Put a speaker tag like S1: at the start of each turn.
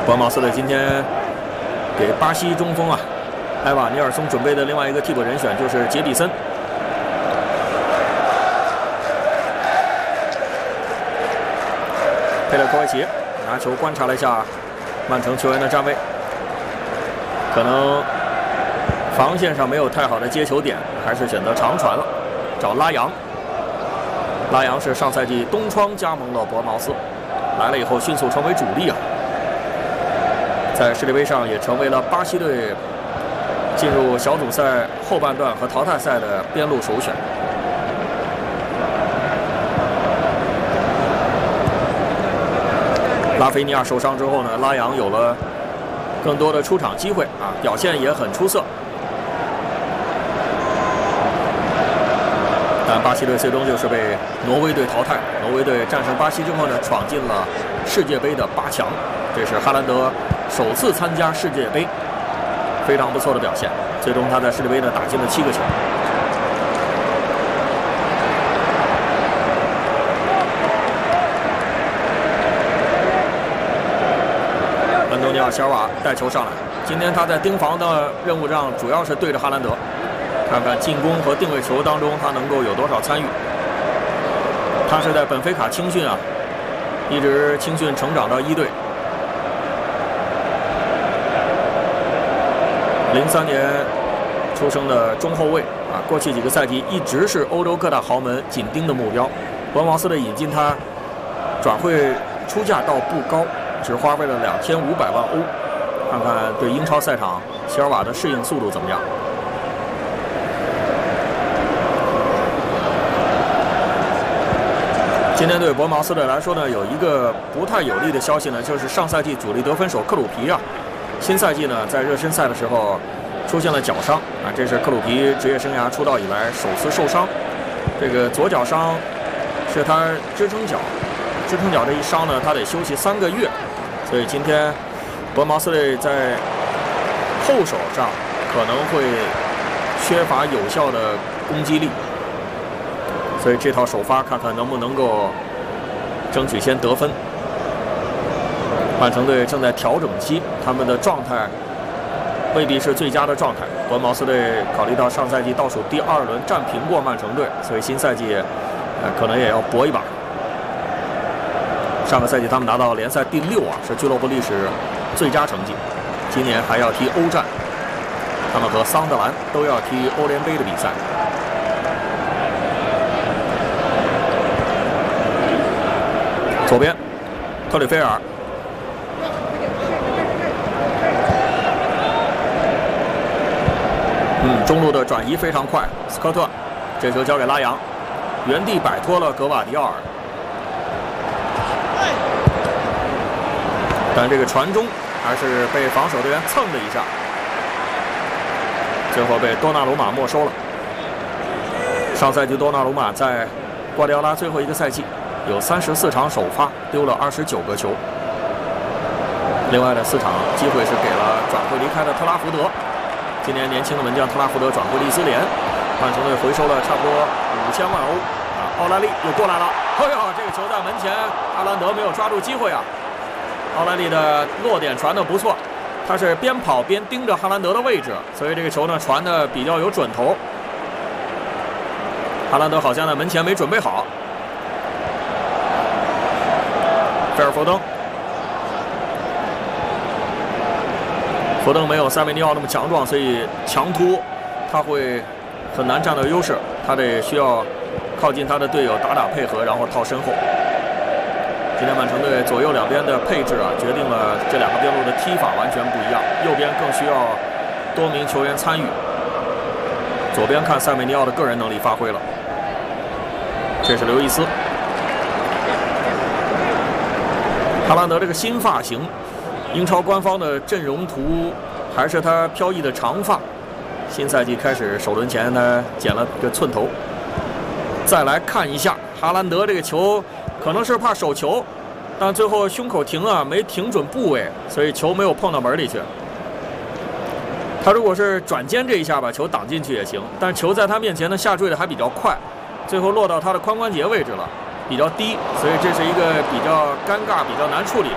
S1: 博茅斯队今天给巴西中锋埃瓦尼尔松准备的另外一个替补人选就是杰比森。佩勒科维奇拿球观察了一下曼城球员的站位，可能防线上没有太好的接球点，还是选择长传了，找拉扬。拉扬是上赛季东窗加盟了博茅斯，来了以后迅速成为主力在世界杯上也成为了巴西队进入小组赛后半段和淘汰赛的边路首选。拉菲尼亚受伤之后呢，拉扬有了更多的出场机会表现也很出色。但巴西队最终就是被挪威队淘汰。挪威队战胜巴西之后呢，闯进了世界杯的8强。这是哈兰德首次参加世界杯，非常不错的表现。最终他在世界杯呢打进了7个球。安东尼奥·席尔瓦带球上来，今天他在盯防的任务上主要是对着哈兰德，看看进攻和定位球当中他能够有多少参与。他是在本菲卡青训一直青训成长到1队。03年出生的中后卫过去几个赛季一直是欧洲各大豪门紧盯的目标。博茅斯的引进他转会出价倒不高，只花费了2500万欧。看看对英超赛场席尔瓦的适应速度怎么样。今天对博茅斯队来说呢，有一个不太有利的消息呢，就是上赛季主力得分手克鲁皮新赛季呢在热身赛的时候出现了脚伤这是克鲁皮职业生涯出道以来首次受伤。这个左脚伤是他支撑脚这一伤呢，他得休息3个月，所以今天博茅斯队在后手上可能会缺乏有效的攻击力，所以这套首发看看能不能够争取先得分。曼城队正在调整期，他们的状态未必是最佳的状态。博茅斯队考虑到上赛季倒数第2轮战平过曼城队，所以新赛季可能也要搏一把。上个赛季他们拿到联赛第6是俱乐部历史最佳成绩。今年还要踢欧战，他们和桑德兰都要踢欧联杯的比赛。左边特里菲尔，中路的转移非常快，斯科特这球交给拉扬，原地摆脱了格瓦迪奥尔，但这个传中还是被防守队员蹭了一下，最后被多纳鲁马没收了。上赛季多纳鲁马在瓜迪奥拉最后一个赛季有34场首发，丢了29个球。另外的4场机会是给了转会离开的特拉福德。今年年轻的门将特拉福德转会利兹联，曼城队回收了差不多5000万欧。奥莱利又过来了，这个球在门前，哈兰德没有抓住机会奥莱利的落点传得不错，他是边跑边盯着哈兰德的位置，所以这个球呢传得比较有准头。哈兰德好像在门前没准备好。菲尔福登没有塞梅尼奥那么强壮，所以强突他会很难占到优势，他得需要靠近他的队友打配合，然后套身后。今天曼城队左右两边的配置决定了这2个边路的踢法完全不一样，右边更需要多名球员参与，左边看塞梅尼奥的个人能力发挥了。这是刘易斯，哈兰德这个新发型，英超官方的阵容图还是他飘逸的长发。新赛季开始首轮前呢剪了个寸头。再来看一下哈兰德这个球，可能是怕手球，但最后胸口停没停准部位，所以球没有碰到门里去。他如果是转肩这一下把球挡进去也行，但球在他面前呢下坠的还比较快，最后落到他的髋关节位置了，比较低，所以这是一个比较尴尬、比较难处理。